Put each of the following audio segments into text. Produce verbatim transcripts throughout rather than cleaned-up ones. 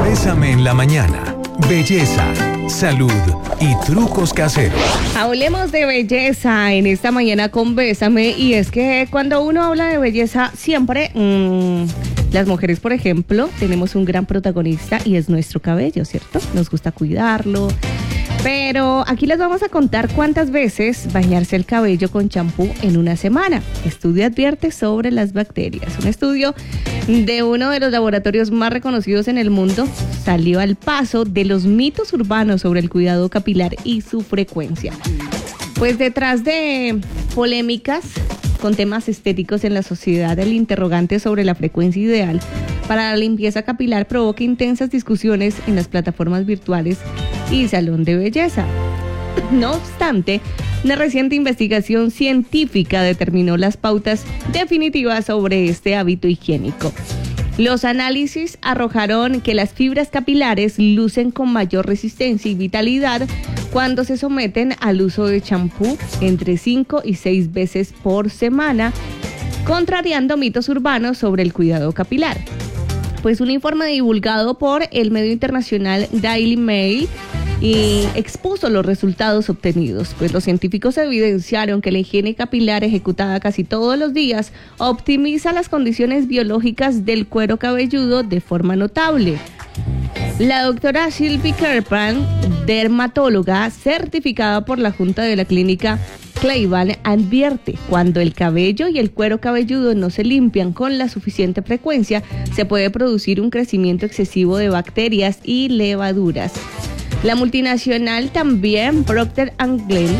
Bésame en la mañana. Belleza, salud y trucos caseros. Hablemos de belleza en esta mañana con Bésame. Y es que cuando uno habla de belleza, siempre mmm, las mujeres, por ejemplo, tenemos un gran protagonista y es nuestro cabello, ¿cierto? Nos gusta cuidarlo. Pero aquí les vamos a contar cuántas veces bañarse el cabello con champú en una semana. Estudio advierte sobre las bacterias. Un estudio de uno de los laboratorios más reconocidos en el mundo salió al paso de los mitos urbanos sobre el cuidado capilar y su frecuencia. Pues detrás de polémicas con temas estéticos en la sociedad, el interrogante sobre la frecuencia ideal para la limpieza capilar provoca intensas discusiones en las plataformas virtuales y salón de belleza. No obstante, una reciente investigación científica determinó las pautas definitivas sobre este hábito higiénico. Los análisis arrojaron que las fibras capilares lucen con mayor resistencia y vitalidad cuando se someten al uso de champú entre cinco y seis veces por semana, contrariando mitos urbanos sobre el cuidado capilar. Pues un informe divulgado por el medio internacional Daily Mail y expuso los resultados obtenidos, pues los científicos evidenciaron que la higiene capilar ejecutada casi todos los días optimiza las condiciones biológicas del cuero cabelludo de forma notable. La doctora Sylvie Kerpan, dermatóloga certificada por la Junta de la Clínica Cleveland, advierte: cuando el cabello y el cuero cabelludo no se limpian con la suficiente frecuencia, se puede producir un crecimiento excesivo de bacterias y levaduras. La multinacional también Procter and Gamble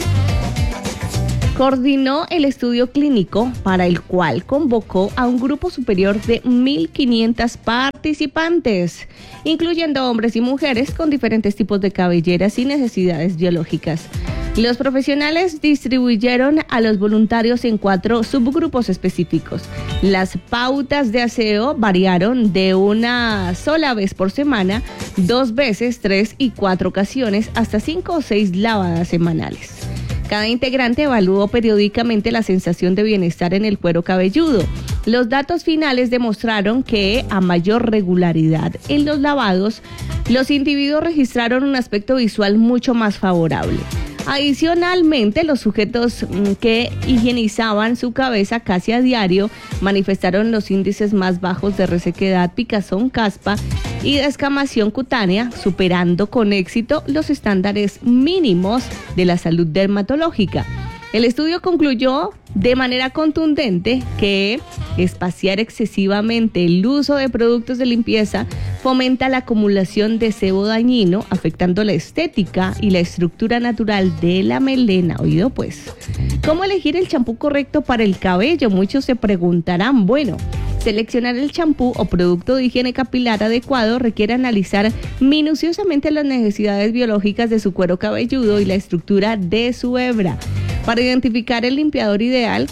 coordinó el estudio clínico, para el cual convocó a un grupo superior de mil quinientos participantes, incluyendo hombres y mujeres con diferentes tipos de cabelleras y necesidades biológicas. Los profesionales distribuyeron a los voluntarios en cuatro subgrupos específicos. Las pautas de aseo variaron de una sola vez por semana, dos veces, tres y cuatro ocasiones, hasta cinco o seis lavadas semanales. Cada integrante evaluó periódicamente la sensación de bienestar en el cuero cabelludo. Los datos finales demostraron que, a mayor regularidad en los lavados, los individuos registraron un aspecto visual mucho más favorable. Adicionalmente, los sujetos que higienizaban su cabeza casi a diario manifestaron los índices más bajos de resequedad, picazón, caspa y descamación cutánea, superando con éxito los estándares mínimos de la salud dermatológica. El estudio concluyó de manera contundente que espaciar excesivamente el uso de productos de limpieza fomenta la acumulación de sebo dañino, afectando la estética y la estructura natural de la melena. Oído pues, ¿cómo elegir el champú correcto para el cabello? Muchos se preguntarán. Bueno, seleccionar el champú o producto de higiene capilar adecuado requiere analizar minuciosamente las necesidades biológicas de su cuero cabelludo y la estructura de su hebra. Para identificar el limpiador ideal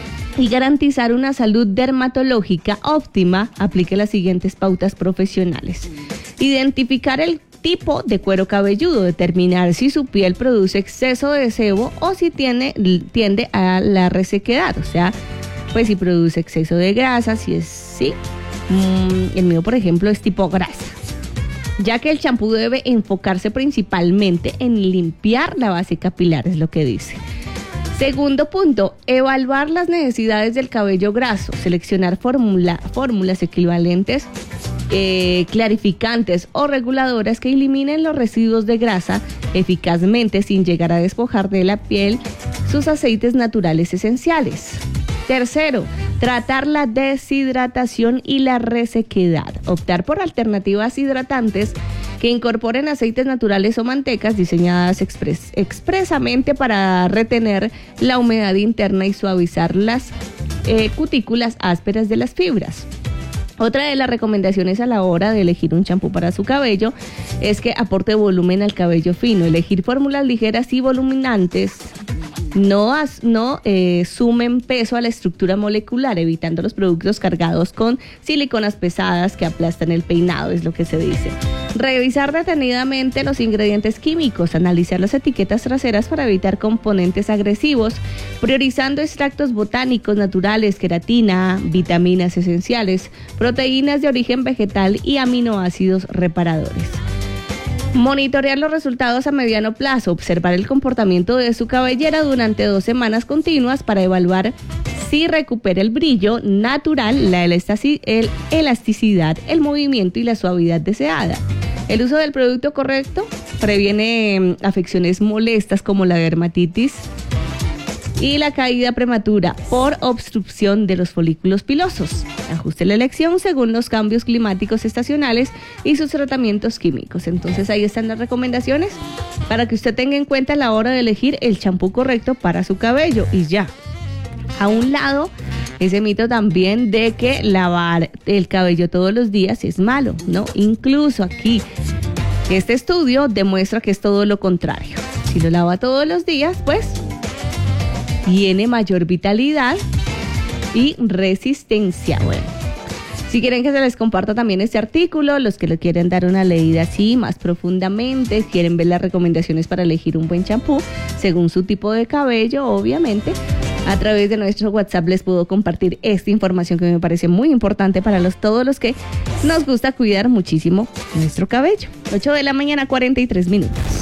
y garantizar una salud dermatológica óptima, aplique las siguientes pautas profesionales. Identificar el tipo de cuero cabelludo, determinar si su piel produce exceso de sebo o si tiene, tiende a la resequedad, o sea, pues si produce exceso de grasa, si es sí, mmm, el mío por ejemplo es tipo grasa, ya que el champú debe enfocarse principalmente en limpiar la base capilar, es lo que dice. Segundo punto, evaluar las necesidades del cabello graso, seleccionar fórmula, fórmulas equivalentes, eh, clarificantes o reguladoras que eliminen los residuos de grasa eficazmente sin llegar a despojar de la piel sus aceites naturales esenciales. Tercero, tratar la deshidratación y la resequedad. Optar por alternativas hidratantes que incorporen aceites naturales o mantecas diseñadas expres- expresamente para retener la humedad interna y suavizar las eh, cutículas ásperas de las fibras. Otra de las recomendaciones a la hora de elegir un champú para su cabello es que aporte volumen al cabello fino. Elegir fórmulas ligeras y voluminantes no, as, no eh, sumen peso a la estructura molecular, evitando los productos cargados con siliconas pesadas que aplastan el peinado, es lo que se dice. Revisar detenidamente los ingredientes químicos, analizar las etiquetas traseras para evitar componentes agresivos, priorizando extractos botánicos naturales, queratina, vitaminas esenciales, proteínas de origen vegetal y aminoácidos reparadores. Monitorear los resultados a mediano plazo, observar el comportamiento de su cabellera durante dos semanas continuas para evaluar si recupera el brillo natural, la elastici- el elasticidad, el movimiento y la suavidad deseada. El uso del producto correcto previene eh, afecciones molestas como la dermatitis y la caída prematura por obstrucción de los folículos pilosos. Ajuste la elección según los cambios climáticos estacionales y sus tratamientos químicos. Entonces ahí están las recomendaciones para que usted tenga en cuenta a la hora de elegir el champú correcto para su cabello. Y ya, a un lado, ese mito también de que lavar el cabello todos los días es malo, ¿no? Incluso aquí, este estudio demuestra que es todo lo contrario. Si lo lava todos los días, pues tiene mayor vitalidad y resistencia. Bueno, si quieren que se les comparta también este artículo, los que lo quieren dar una leída así más profundamente, quieren ver las recomendaciones para elegir un buen champú según su tipo de cabello, obviamente, a través de nuestro WhatsApp les puedo compartir esta información que me parece muy importante para los, todos los que nos gusta cuidar muchísimo nuestro cabello. ocho de la mañana, cuarenta y tres minutos.